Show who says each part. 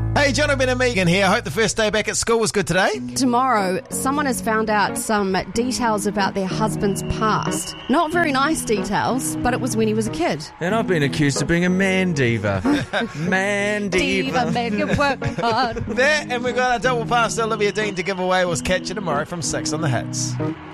Speaker 1: Hey, Jonathan and Megan here. Hope the first day back at school was good today.
Speaker 2: Tomorrow, someone has found out some details about their husband's past. Not very nice details, but it was when he was a kid.
Speaker 3: And I've been accused of being a man diva. Man diva.
Speaker 2: Man, you work hard.
Speaker 1: That, and we've got our double pass to Olivia Dean to give away. We'll catch you tomorrow from 6 on the Hits.